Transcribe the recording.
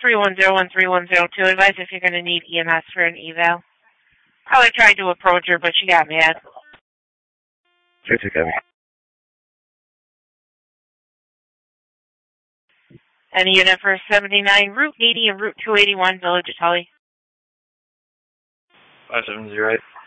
310-1302. Advise if you're going to need EMS for an eval. I tried to approach her, but she got mad. It's okay. And a unit for 79, Route 80 and Route 281, Village of Tully. 5708.